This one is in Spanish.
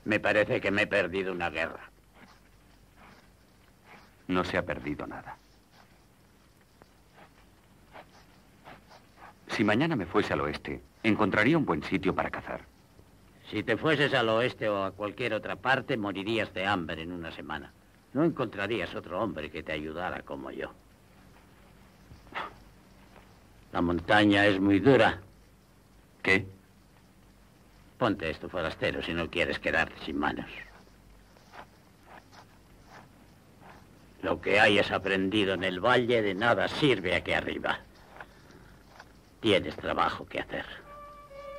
Me parece que me he perdido una guerra. No se ha perdido nada. Si mañana me fuese al oeste, encontraría un buen sitio para cazar. Si te fueses al oeste o a cualquier otra parte, morirías de hambre en una semana. No encontrarías otro hombre que te ayudara como yo. La montaña es muy dura. ¿Qué? Ponte esto, forastero, si no quieres quedarte sin manos. Lo que hayas aprendido en el valle de nada sirve aquí arriba. Tienes trabajo que hacer.